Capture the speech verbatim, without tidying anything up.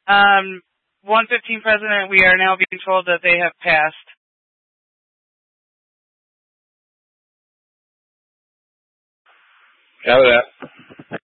Um, one fifteen President, we are now being told that they have passed. Got that.